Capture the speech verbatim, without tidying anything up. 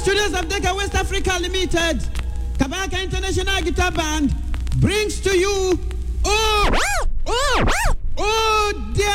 studios of Decca West Africa Limited, Kabaka International Guitar Band brings to you